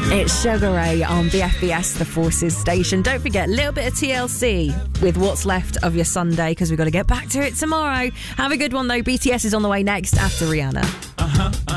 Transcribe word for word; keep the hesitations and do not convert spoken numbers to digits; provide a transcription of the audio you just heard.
It's Sugar Ray on B F B S, the Forces station. Don't forget, a little bit of T L C with what's left of your Sunday, because we've got to get back to it tomorrow. Have a good one, though. B T S is on the way next after Rihanna. Uh-huh. Uh-huh.